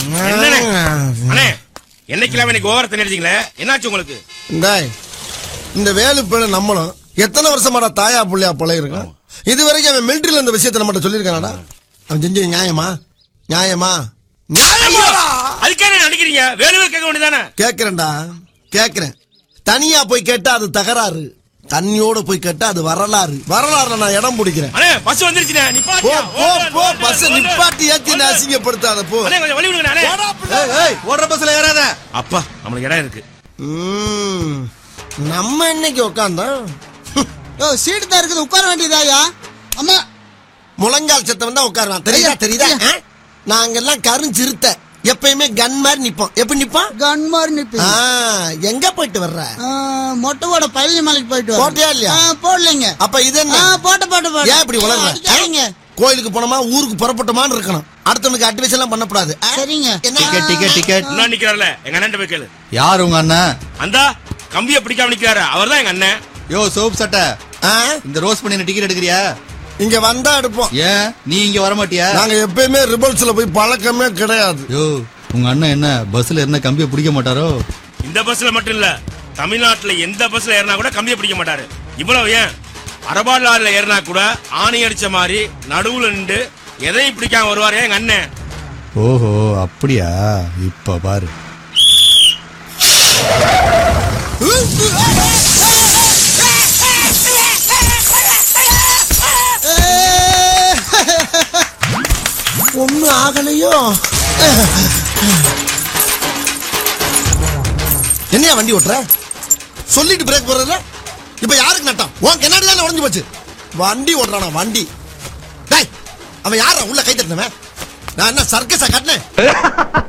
அண்ணே என்னைக்கெல்லாம் எனக்கு ஓவரத்தை நினைச்சீங்களே, என்னாச்சு உங்களுக்கு? இந்த வேலு பேரு நம்மளும் எத்தனை வருஷமாடா தாயா புள்ளையா பழகிருக்கான். இது வரைக்கும் அவன் மிலிட்டரியில இந்த விஷயத்தை நம்மகிட்ட சொல்லியிருக்கானடா. அவன் செஞ்சது நியாயமா? நியாயமா? அதுக்கே நினைக்கிறீங்க? வேலுவே கேட்க வேண்டியதானே? கேக்குறேன்டா, கேக்குறேன். தனியா போய் கேட்டா அது தகராறு, தண்ணியோட போய் கேட்டா அது வரலாறு. வரலாறுல நான் இடம் பிடிக்கிறேன். பஸ் வந்துருச்சுனே, பஸ் நிப்பாட்டி ஏத்தி அசிங்கப்படுத்தாத போ. வழி விடுங்க. ஓடுற பஸ்ல ஏறாத. அப்பா நம்மளுக்கு இடம் இருக்கு. நம்ம இன்னைக்கு உட்காந்தோம். சீட்டு தான் இருக்குது, உட்கார வேண்டியதாயா? அம்மா முழங்கால் சத்தம் தான் உட்காருவான். தெரியுதா? தெரியுதா? நாங்கெல்லாம் கருஞ்சிருத்த எப்பயுமே கன் மாதிரி நிப்போம். எப்படி நிப்போம்? கன் மாதிரி நிப்போம். எங்க போயிட்டு வர்ற? மொட்டைவோட பழனி மலைக்கு போயிட்டு போட்டியா இல்லையா? போடலைங்க. அப்ப இது என்ன? போட்ட ஏன் இப்படி வளர்ற? கோயிலுக்கு போனோமா ஊருக்கு புறப்பட்டோமான்னு இருக்கணும். அடுத்தவனுக்கு அட்வைஸ் எல்லாம் பண்ணக்கூடாது. சரிங்க. டிக்கெட் என்ன நிக்கிறார்ல எங்க அண்ணன் போய் கேளு. யார் உங்க அண்ணன்? அந்த கம்பியை பிடிக்காம நிக்கிறாரு, அவர் தான் எங்க அண்ணன். யோ சோப் சட்டை, இந்த ரோஸ் பண்ணி டிக்கெட் எடுக்கிறியா? இங்க வந்தா எடுப்போம். ஏன் நீ இங்க வர மாட்டியா? நாங்க எப்பயுமே ரிபல்ஸ்ல போய் பழக்கமே கிடையாது. யோ உங்க அண்ணன் என்ன பஸ்ல என்ன கம்பியை பிடிக்க மாட்டாரோ? இந்த பஸ்ல மட்டும் இல்ல, தமிழ்நாட்டுல எந்த பஸ்ல ஏறினா கூட கம்பியை பிடிக்க மாட்டாரு. இவ்வளவு ஏன் அரபாடு லாரில ஏறினா கூட ஆணி அடிச்ச மாதிரி நடுவுல நின்று எதையும் பிடிக்காம வருவாரு எங்க அண்ணன். ஓஹோ அப்படியா? இப்ப பாரு. ஒண்ணும் ஆகலையோ? என்னையா வண்டி ஓட்டுற? சொல்லிட்டு பிரேக் போடுறதுல இப்ப யாருக்கு நட்டம்? உன் கண்ணாடி தானே உடஞ்சு போச்சு. வண்டி ஓட்டுறானா வண்டி? அவன் யாரா உள்ள கை தட்டினவன்? நான் என்ன சர்க்கஸா கட்டினேன்?